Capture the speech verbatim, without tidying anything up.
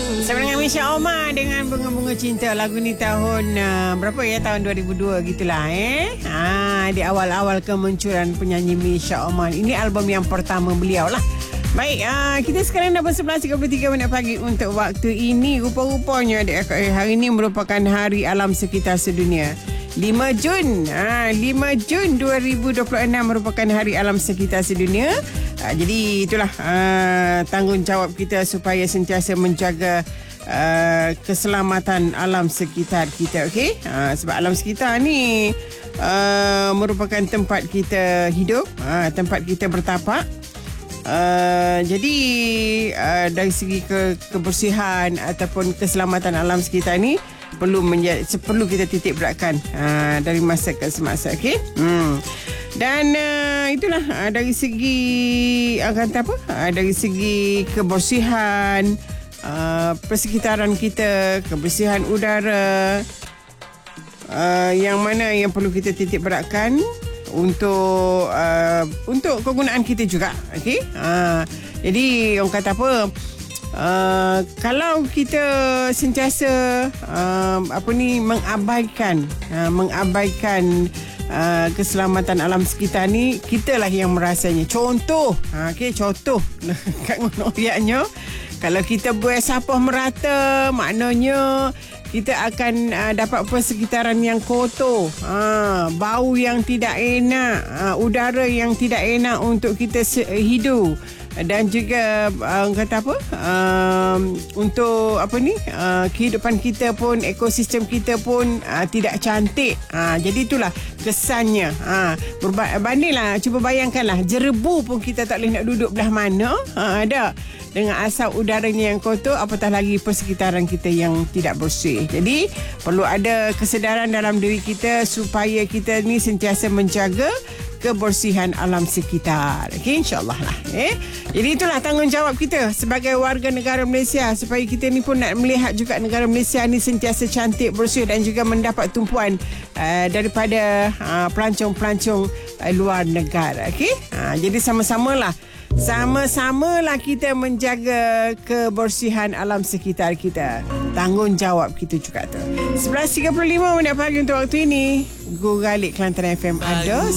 Sama dengan Misha Omar dengan Bunga-Bunga Cinta. Lagu ni tahun uh, berapa ya? Tahun dua ribu dua gitulah eh. Ha, di awal-awal kemunculan penyanyi Misha Omar. Ini album yang pertama beliau lah. Baik, uh, kita sekarang dah sebelas tiga puluh tiga minit pagi untuk waktu ini. Rupa-rupanya hari ini merupakan Hari Alam Sekitar Sedunia. lima Jun, ha, lima Jun dua ribu dua puluh enam merupakan Hari Alam Sekitar Sedunia. Ha, jadi itulah uh, tanggungjawab kita supaya sentiasa menjaga uh, keselamatan alam sekitar kita, okey? Ha, sebab alam sekitar ni uh, merupakan tempat kita hidup, uh, tempat kita bertapak. Uh, jadi uh, dari segi ke, kebersihan ataupun keselamatan alam sekitar ni perlu menjadi, perlu kita titik beratkan uh, dari masa ke semasa, okey? Hmm. Dan uh, itulah uh, dari segi uh, kata apa? Uh, dari segi kebersihan uh, persekitaran kita, kebersihan udara, uh, yang mana yang perlu kita titik beratkan untuk uh, untuk kegunaan kita juga, okey? Uh, jadi orang kata apa? Uh, kalau kita sentiasa uh, apa ni mengabaikan uh, mengabaikan uh, keselamatan alam sekitar ni, kitalah yang merasanya. Contoh, uh, okey, contoh kat ngono kalau kita buang sampah merata, maknanya kita akan uh, dapat persekitaran yang kotor, uh, bau yang tidak enak, uh, udara yang tidak enak untuk kita se- hidup. Dan juga uh, kata apa uh, untuk apa ni uh, kehidupan kita pun, ekosistem kita pun uh, tidak cantik. uh, Jadi itulah kesannya. uh, Berbandinglah, cuba bayangkanlah, jerebu pun kita tak boleh nak duduk belah mana, uh, ada dengan asap udaranya yang kotor, apatah lagi persekitaran kita yang tidak bersih. Jadi perlu ada kesedaran dalam diri kita supaya kita ni sentiasa menjaga kebersihan alam sekitar. Okey, insya-Allah lah. Eh, jadi itulah tanggungjawab kita sebagai warga negara Malaysia, supaya kita ni pun nak melihat juga negara Malaysia ni sentiasa cantik, bersih dan juga mendapat tumpuan uh, daripada uh, pelancong-pelancong uh, luar negara. Okey, uh, jadi sama-samalah Sama-samalah kita menjaga kebersihan alam sekitar kita. Tanggungjawab kita juga tu. sebelas tiga puluh lima minit pagi untuk waktu ini. Guralik Kelantan F M ada